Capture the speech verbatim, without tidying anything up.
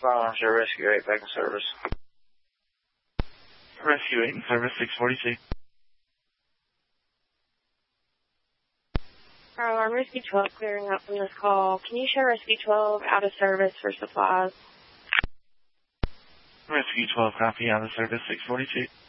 phone, show Rescue eight back in service. Rescue eight in service, six forty-two. Oh, I'm Rescue twelve clearing up from this call. Can you show Rescue twelve out of service for supplies? Rescue twelve, copy, out of service, six forty-two.